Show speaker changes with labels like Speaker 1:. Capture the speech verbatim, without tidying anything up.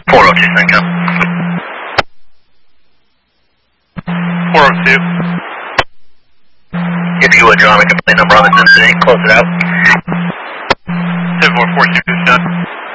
Speaker 1: four oh two, Cinco. four oh two. If you would, John, the complaint number on this incident, close it out. seven four four two, done.